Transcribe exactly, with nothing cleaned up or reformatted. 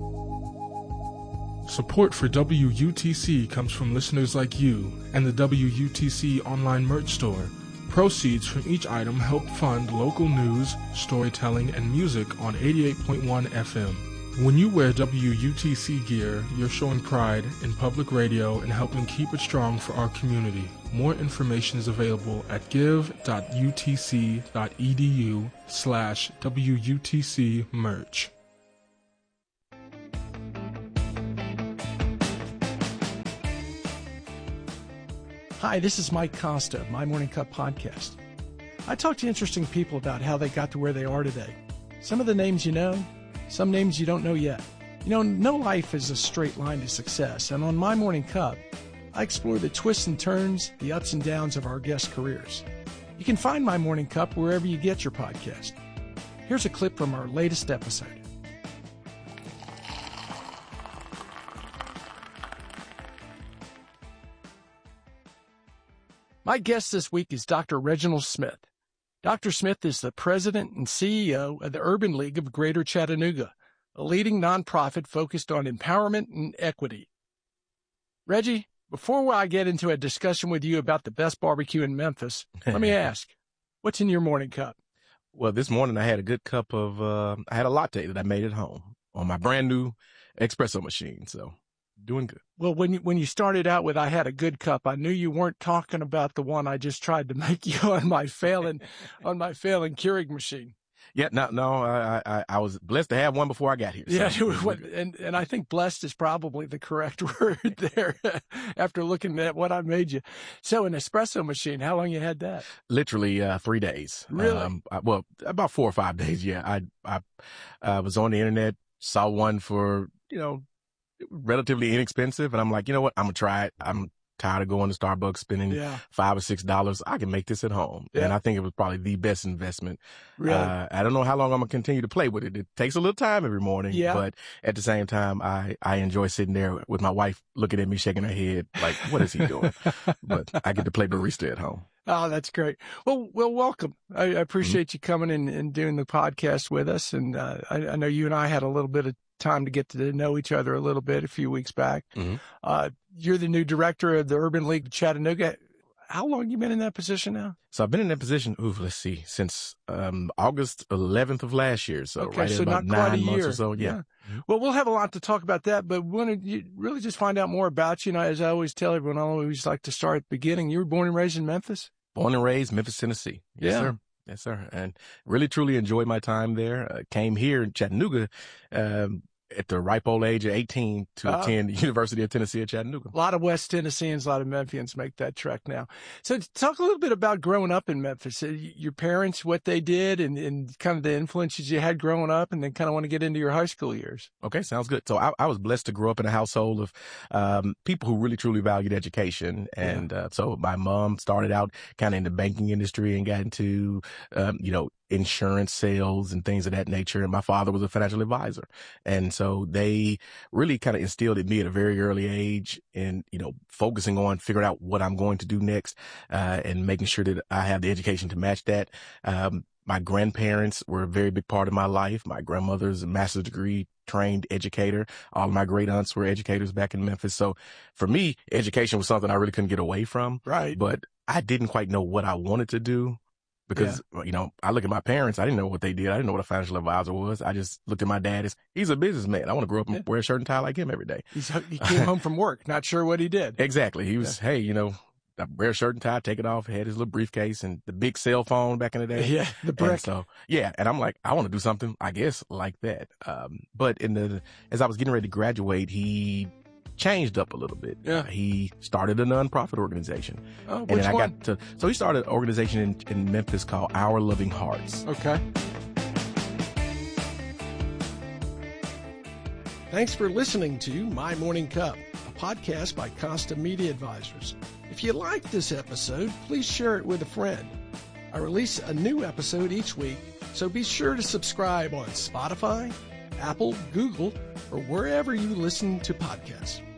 Support for W U T C comes from listeners like you and the W U T C online merch store. Proceeds from each item help fund local news, storytelling, and music on eighty-eight point one F M. When you wear W U T C gear, you're showing pride in public radio and helping keep it strong for our community. More information is available at give.utc.edu slash WUTC merch. Hi, this is Mike Costa of My Morning Cup podcast. I talk to interesting people about how they got to where they are today. Some of the names you know, some names you don't know yet. You know, no life is a straight line to success, and on My Morning Cup, I explore the twists and turns, the ups and downs of our guests' careers. You can find My Morning Cup wherever you get your podcast. Here's a clip from our latest episode. My guest this week is Doctor Reginald Smith. Doctor Smith is the president and C E O of the Urban League of Greater Chattanooga, a leading nonprofit focused on empowerment and equity. Reggie, before I get into a discussion with you about the best barbecue in Memphis, let me ask, what's in your morning cup? Well, this morning I had a good cup of, uh, I had a latte that I made at home on my brand new espresso machine. So doing good. Well, when you, when you started out with I had a good cup, I knew you weren't talking about the one I just tried to make you on my failing, on my failing Keurig machine. Yeah, no, no, I, I, I was blessed to have one before I got here. So. Yeah, and and I think blessed is probably the correct word there. After looking at what I made you, so an espresso machine. How long you had that? Literally uh, three days. Really? Um, I, well, about four or five days. Yeah, I I uh, was on the internet, saw one for you know. relatively inexpensive. And I'm like, you know what? I'm going to try it. I'm tired of going to Starbucks, spending yeah. five or six dollars. I can make this at home. Yeah. And I think it was probably the best investment. Really? Uh, I don't know how long I'm going to continue to play with it. It takes a little time every morning, yeah. but at the same time, I, I enjoy sitting there with my wife looking at me, shaking her head like, what is he doing? But I get to play barista at home. Oh, that's great. Well, well, welcome. I, I appreciate mm-hmm. you coming in and doing the podcast with us. And uh, I, I know you and I had a little bit of time to get to know each other a little bit a few weeks back. Mm-hmm. Uh, you're the new director of the Urban League of Chattanooga. How long have you been in that position now? So I've been in that position, ooh, let's see, since um, August eleventh of last year. So okay, right so about not quite nine a months year. or so. Yeah. yeah. Mm-hmm. Well, we'll have a lot to talk about that, but we want to really just find out more about you. You know, as I always tell everyone, I always like to start at the beginning. You were born and raised in Memphis? Born and raised Memphis, Tennessee. Yes, yeah. sir. Yes, sir. And really, truly enjoyed my time there. Uh, came here in Chattanooga, um, at the ripe old age of eighteen to uh, attend the University of Tennessee at Chattanooga. A lot of West Tennesseans, a lot of Memphians make that trek now. So talk a little bit about growing up in Memphis, your parents, what they did, and, and kind of the influences you had growing up, and then kind of want to get into your high school years. Okay, sounds good. So I, I was blessed to grow up in a household of um, people who really, truly valued education. And yeah. uh, so my mom started out kind of in the banking industry and got into, um, you know, insurance sales and things of that nature. And my father was a financial advisor. And so they really kind of instilled in me at a very early age and, you know, focusing on figuring out what I'm going to do next, uh, and making sure that I have the education to match that. Um, my grandparents were a very big part of my life. My grandmother's a master's degree trained educator. All of my great aunts were educators back in Memphis. So for me, education was something I really couldn't get away from. Right. But I didn't quite know what I wanted to do. Because, yeah. you know, I look at my parents, I didn't know what they did. I didn't know what a financial advisor was. I just looked at my dad as, he's a businessman. I want to grow up and yeah. wear a shirt and tie like him every day. He's, he came home from work, not sure what he did. Exactly. He was, yeah. hey, you know, I wear a shirt and tie, take it off, had his little briefcase and the big cell phone back in the day. Yeah, the brick. And so, yeah. And I'm like, I want to do something, I guess, like that. Um, but in the, as I was getting ready to graduate, he changed up a little bit. Yeah. Uh, he started a nonprofit organization. Oh, and which then I one? got to, so he started an organization in, in Memphis called Our Loving Hearts. Okay. Thanks for listening to My Morning Cup, a podcast by Costa Media Advisors. If you liked this episode, please share it with a friend. I release a new episode each week, so be sure to subscribe on Spotify, Apple, Google, or wherever you listen to podcasts.